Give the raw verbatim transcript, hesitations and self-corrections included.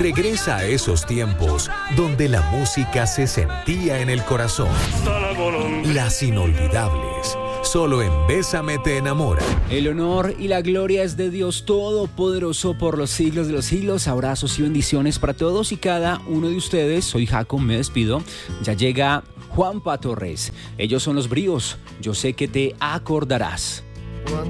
Regresa a esos tiempos donde la música se sentía en el corazón. Las inolvidables. Solo en Bésame te enamora. El honor y la gloria es de Dios Todopoderoso por los siglos de los siglos. Abrazos y bendiciones para todos y cada uno de ustedes. Soy Jaco, me despido. Ya llega Juanpa Torres. Ellos son los Bríos. Yo sé que te acordarás.